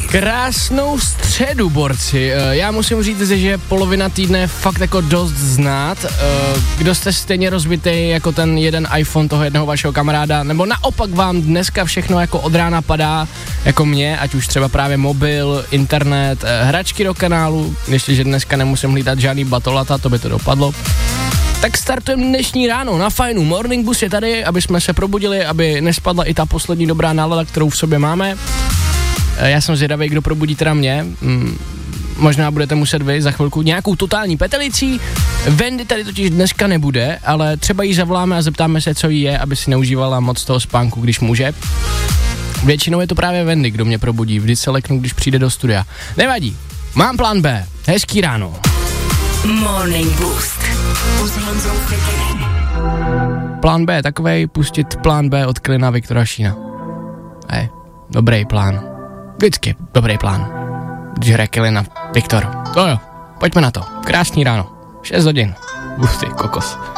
Krásnou středu, borci. Já musím říct, že polovina týdne je fakt jako dost znát. Kdo jste stejně rozbitej jako ten jeden iPhone toho jednoho vašeho kamaráda, nebo naopak vám dneska všechno jako od rána padá, jako mě, ať už třeba právě mobil, internet, hračky do kanálu, ještě dneska nemusím hlídat žádný batolata, to by to dopadlo. Tak startujeme dnešní ráno na fajnu. Morning Bus je tady, aby jsme se probudili, aby nespadla i ta poslední dobrá nálada, kterou v sobě máme. Já jsem zvědavý, kdo probudí teda mě. Možná budete muset vy za chvilku nějakou totální petelicí. Wendy tady totiž dneska nebude, ale třeba jí zavoláme a zeptáme se, co jí je, aby si neužívala moc toho spánku, když může. Většinou je to právě Wendy, kdo mě probudí. Vždy se leknu, když přijde do studia. Nevadí, mám plán B. Hezký ráno. Morning Boost. Plán B, takovej pustit plán B od Klina Viktora Šína. Dobrý plán. Vždycky dobrý plán. Když hraje Klina Viktor. To jo, pojďme na to. Krásný ráno. 6 hodin. Ty kokos.